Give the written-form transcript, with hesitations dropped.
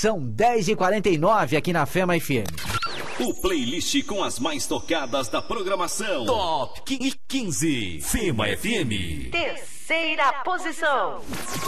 São 10h49 aqui na Fema FM. O playlist com as mais tocadas da programação. Top 15, Fema FM. Terceira posição.